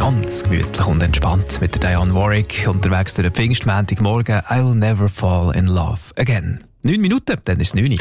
ganz gemütlich und entspannt mit der Diane Warwick unterwegs durch den Pfingstmontagmorgen. I'll never fall in love again. 9 Minuten, dann ist es 9 Uhr.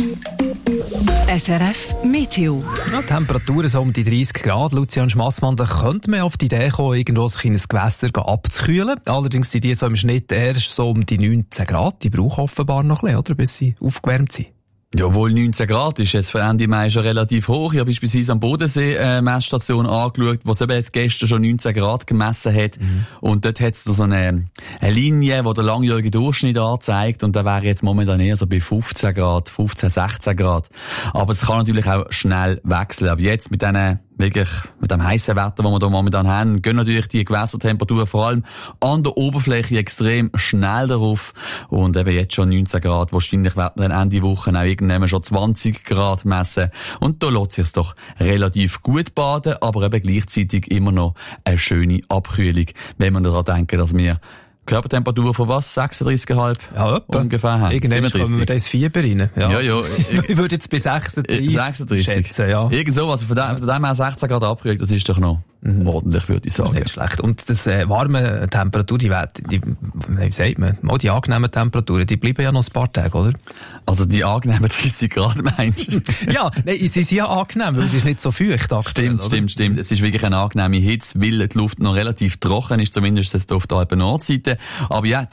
SRF Meteo. Ja, Temperaturen so um die 30 Grad. Lucian Schmassmann, da könnte man auf die Idee kommen, irgendwo sich in ein Gewässer abzukühlen. Allerdings sind die so im Schnitt erst so um die 19 Grad. Die brauchen offenbar noch ein bisschen, oder? Bis sie aufgewärmt sind. Jawohl, 19 Grad ist jetzt für Ende Mai schon relativ hoch. Ich habe beispielsweise am Bodensee Messstation angeschaut, wo es eben jetzt gestern schon 19 Grad gemessen hat. Und dort hat es da so eine Linie, die der langjährige Durchschnitt anzeigt. Und da wäre jetzt momentan eher so bei 15 Grad, 15, 16 Grad. Aber es kann natürlich auch schnell wechseln. Aber jetzt mit dem heissen Wetter, das wir hier momentan haben, gehen natürlich die Gewässertemperaturen vor allem an der Oberfläche extrem schnell darauf. Und eben jetzt schon 19 Grad. Wahrscheinlich werden dann Ende Woche auch irgendwann schon 20 Grad messen. Und da lässt sich doch relativ gut baden, aber eben gleichzeitig immer noch eine schöne Abkühlung, wenn man daran denken, dass wir Körpertemperatur von was? 36,5? Ja, ungefähr haben. Irgendwann kommen wir da ins Fieber rein. Ja. Ich würde jetzt bei 36 schätzen, ja. Irgend so, also von dem her 16 Grad abkühlt, das ist doch noch ordentlich, würde ich sagen. Nicht schlecht. Und das warme Temperatur, wie sagt man, die angenehmen Temperaturen, die bleiben ja noch ein paar Tage, oder? Also die angenehmen 30 Grad, meinst du? Ja, nein, sie sind ja angenehm, weil es ist nicht so feucht aktuell. Stimmt. Es ist wirklich eine angenehme Hitze, weil die Luft noch relativ trocken ist, zumindest jetzt auf der Alpen-Nordseite. Aber ja,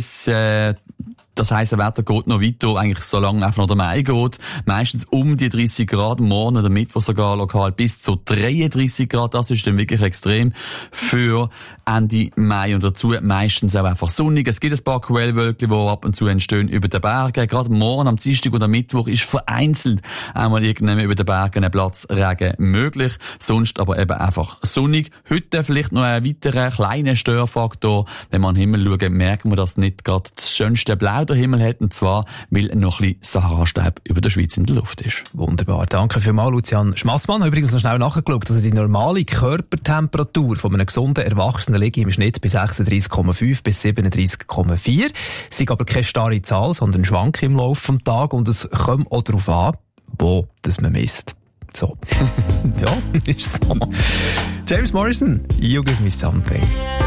das heisse Wetter geht noch weiter, eigentlich so lange einfach noch der Mai geht. Meistens um die 30 Grad, morgen oder Mittwoch sogar lokal bis zu 33 Grad. Das ist dann wirklich extrem für Ende Mai. Und dazu meistens auch einfach sonnig. Es gibt ein paar Quellwölkchen, die ab und zu entstehen über den Bergen. Gerade morgen, am Dienstag oder Mittwoch ist vereinzelt einmal irgendwann über den Bergen ein Platzregen möglich. Sonst aber eben einfach sonnig. Heute vielleicht noch ein weiterer kleiner Störfaktor. Wenn wir an den Himmel schauen, merken wir, dass nicht gerade das schönste Blau der Himmel hat, und zwar, weil noch ein bisschen Sahara-Staub über der Schweiz in der Luft ist. Wunderbar. Danke vielmals, Lucian Schmassmann. Ich habe übrigens noch schnell nachgeschaut, dass die normale Körpertemperatur von einem gesunden Erwachsenen liegt im Schnitt bei 36,5 bis 37,4. Es ist aber keine starre Zahl, sondern schwankt im Laufe des Tages, und es kommt auch darauf an, wo das man misst. So. Ja, ist so. James Morrison, You Give Me Something.